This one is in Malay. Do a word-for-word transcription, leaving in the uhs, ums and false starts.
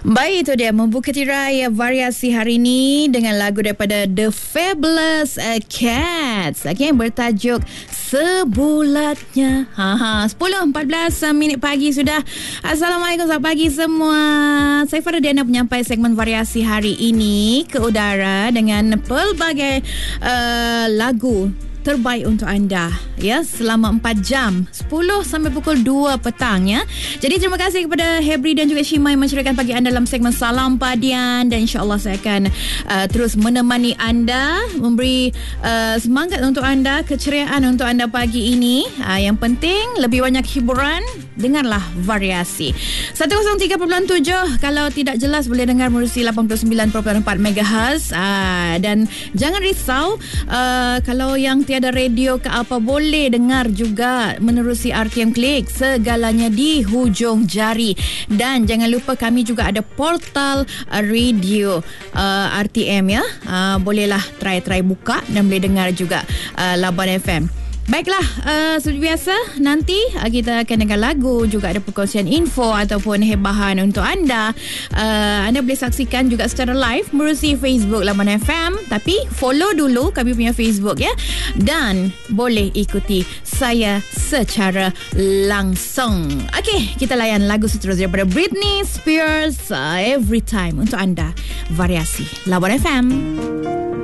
Baik, itu dia membuka tirai variasi hari ini dengan lagu daripada The Fabulous Cats, okay, yang bertajuk Sebulatnya. Ha ha, sepuluh empat belas minit pagi sudah. Assalamualaikum, selamat pagi semua. Saya Farah Diana penyampai segmen variasi hari ini ke udara dengan pelbagai uh, lagu terbaik untuk anda, ya, selama empat jam, sepuluh sampai pukul dua petang, ya. Jadi terima kasih kepada Hebri dan juga Shima yang menceritakan pagi anda dalam segmen Salam Padian, dan insyaAllah saya akan uh, terus menemani anda, memberi uh, semangat untuk anda, keceriaan untuk anda pagi ini. Uh, yang penting lebih banyak hiburan, dengarlah variasi seratus tiga perpuluhan tujuh. Kalau tidak jelas boleh dengar melalui lapan puluh sembilan perpuluhan empat megahertz. uh, dan jangan risau uh, kalau yang tiada radio ke apa, boleh dengar juga menerusi R T M Klik, segalanya di hujung jari. Dan jangan lupa kami juga ada portal uh, radio uh, R T M, ya. Uh, bolehlah try-try buka dan boleh dengar juga uh, Laban F M. Baiklah, uh, seperti biasa, nanti uh, kita akan dengar lagu, juga ada perkongsian info ataupun hebahan untuk anda. Uh, anda boleh saksikan juga secara live melalui Facebook Laban F M, tapi follow dulu kami punya Facebook, ya. Dan boleh ikuti saya secara langsung. Okey, kita layan lagu seterusnya daripada Britney Spears, uh, Every Time untuk anda. Variasi Laban F M.